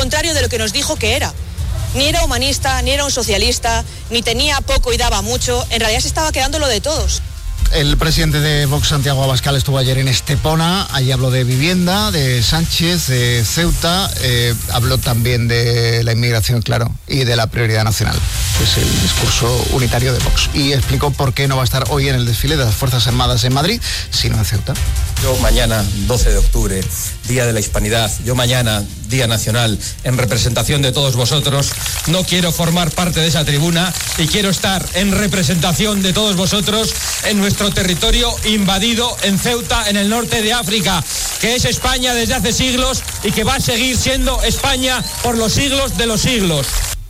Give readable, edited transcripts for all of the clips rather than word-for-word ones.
contrario de lo que nos dijo que era. Ni era humanista, ni era un socialista, ni tenía poco y daba mucho. En realidad se estaba quedando lo de todos. El presidente de Vox, Santiago Abascal, estuvo ayer en Estepona. Allí habló de vivienda, de Sánchez, de Ceuta. Habló también de la inmigración, claro, y de la prioridad nacional. Es el discurso unitario de Vox. Y explicó por qué no va a estar hoy en el desfile de las Fuerzas Armadas en Madrid, sino en Ceuta. Yo mañana, 12 de octubre, Día de la Hispanidad, yo mañana, Día Nacional, en representación de todos vosotros, no quiero formar parte de esa tribuna y quiero estar en representación de todos vosotros en nuestro territorio invadido en Ceuta, en el norte de África, que es España desde hace siglos y que va a seguir siendo España por los siglos de los siglos.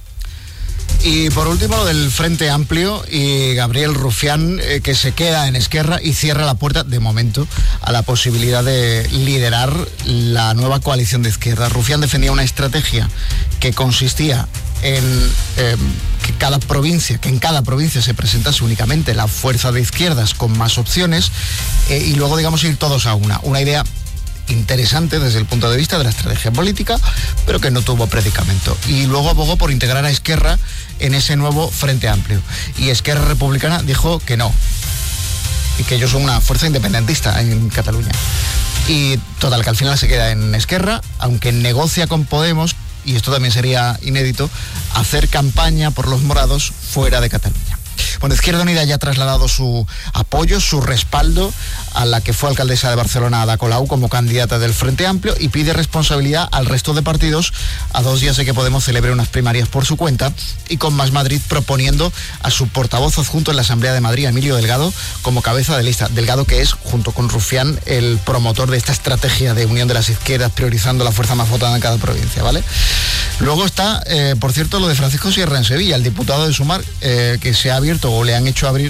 Y por último, lo del Frente Amplio y Gabriel Rufián, que se queda en Esquerra y cierra la puerta, de momento, a la posibilidad de liderar la nueva coalición de izquierda. Rufián defendía una estrategia que consistía en que en cada provincia se presentase únicamente la fuerza de izquierdas con más opciones y luego, digamos, ir todos a una idea interesante desde el punto de vista de la estrategia política, pero que no tuvo predicamento. Y luego abogó por integrar a Esquerra en ese nuevo Frente Amplio. Y Esquerra Republicana dijo que no, y que ellos son una fuerza independentista en Cataluña. Y total, que al final se queda en Esquerra, aunque negocia con Podemos, y esto también sería inédito, hacer campaña por los morados fuera de Cataluña. Bueno, Izquierda Unida ya ha trasladado su apoyo, su respaldo a la que fue alcaldesa de Barcelona, Ada Colau, como candidata del Frente Amplio, y pide responsabilidad al resto de partidos a 2 días de que Podemos celebre unas primarias por su cuenta, y con Más Madrid proponiendo a su portavoz adjunto en la Asamblea de Madrid, Emilio Delgado, como cabeza de lista. Delgado, que es, junto con Rufián, el promotor de esta estrategia de unión de las izquierdas, priorizando la fuerza más votada en cada provincia, ¿vale? Luego está, por cierto, lo de Francisco Sierra en Sevilla, el diputado de Sumar, que se ha abierto o le han hecho abrir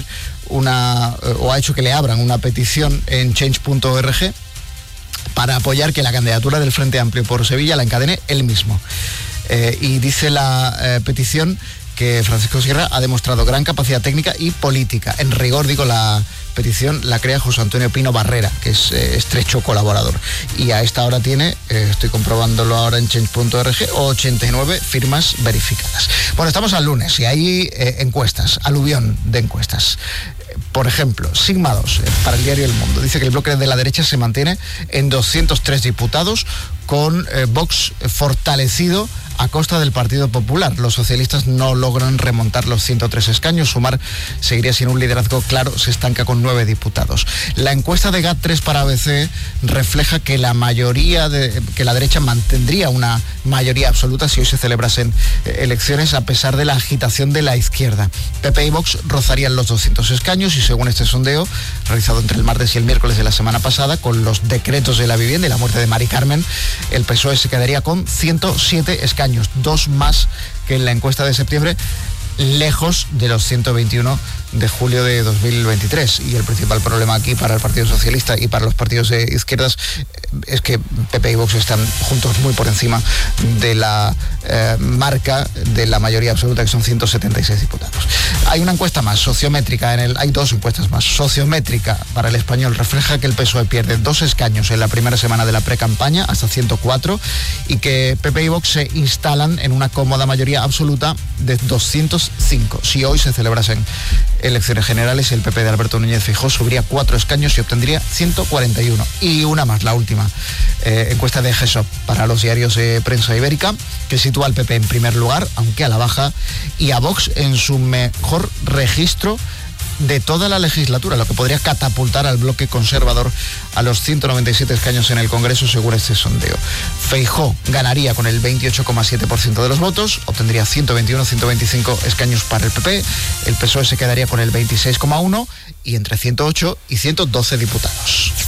o ha hecho que le abran una petición en change.org para apoyar que la candidatura del Frente Amplio por Sevilla la encadene él mismo. Y dice la petición que Francisco Sierra ha demostrado gran capacidad técnica y política. En rigor, digo, la petición la crea José Antonio Pino Barrera, que es estrecho colaborador. Y a esta hora tiene, estoy comprobándolo ahora en change.org, 89 firmas verificadas. Bueno, estamos al lunes y hay encuestas, aluvión de encuestas. Por ejemplo, Sigma 2, para el diario El Mundo, dice que el bloque de la derecha se mantiene en 203 diputados, con Vox fortalecido a costa del Partido Popular. Los socialistas no logran remontar los 103 escaños. Sumar seguiría sin un liderazgo claro, se estanca con 9 diputados. La encuesta de GAT3 para ABC refleja que la derecha mantendría una mayoría absoluta si hoy se celebrasen elecciones, a pesar de la agitación de la izquierda. PP y Vox rozarían los 200 escaños y, según este sondeo realizado entre el martes y el miércoles de la semana pasada, con los decretos de la vivienda y la muerte de Mari Carmen, el PSOE se quedaría con 107 escaños, 2 más que en la encuesta de septiembre, lejos de los 121 de julio de 2023. Y el principal problema aquí para el Partido Socialista y para los partidos de izquierdas es que PP y Vox están juntos muy por encima de la marca de la mayoría absoluta, que son 176 diputados. Hay una encuesta más, sociométrica, hay 2 encuestas más. Sociométrica para El Español refleja que el PSOE pierde 2 escaños en la primera semana de la precampaña, hasta 104, y que PP y Vox se instalan en una cómoda mayoría absoluta de 205. Si hoy se celebrasen elecciones generales, el PP de Alberto Núñez Feijóo subiría 4 escaños y obtendría 141. Y una más, la última, encuesta de GESOP para los diarios de prensa ibérica, que sitúa al PP en primer lugar, aunque a la baja, y a Vox en su mejor registro de toda la legislatura, lo que podría catapultar al bloque conservador a los 197 escaños en el Congreso, según este sondeo. Feijóo ganaría con el 28,7% de los votos, obtendría 121-125 escaños para el PP, el PSOE se quedaría con el 26,1% y entre 108 y 112 diputados.